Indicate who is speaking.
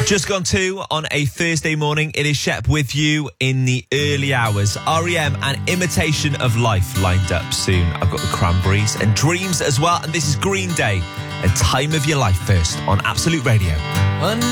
Speaker 1: Just gone 2 on a Thursday morning. It is Shep with you in the early hours. REM and Imitation of Life lined up soon. I've got the Cranberries and Dreams as well. And this is Green Day and Time of Your Life first on Absolute Radio.